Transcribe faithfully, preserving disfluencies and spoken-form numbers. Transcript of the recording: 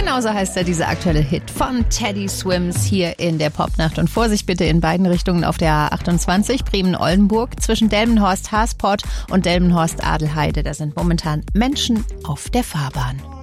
Genauso heißt er, dieser aktuelle Hit von Teddy Swims hier in der Popnacht. Und Vorsicht bitte in beiden Richtungen auf der A achtundzwanzig, Bremen-Oldenburg, zwischen Delmenhorst-Haasport und Delmenhorst-Adelheide. Da sind momentan Menschen auf der Fahrbahn.